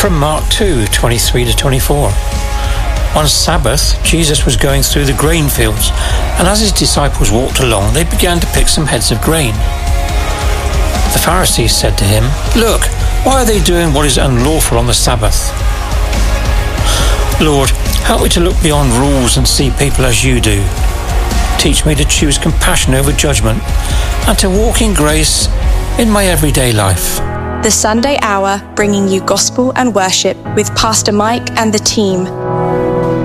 From Mark 2, 23 to 24. On Sabbath, Jesus was going through the grain fields, and as his disciples walked along, they began to pick some heads of grain. The Pharisees said to him, "Look, why are they doing what is unlawful on the Sabbath?" "Lord, help me to look beyond rules and see people as you do. Teach me to choose compassion over judgment and to walk in grace in my everyday life." The Sunday Hour, bringing you gospel and worship with Pastor Mike and the team.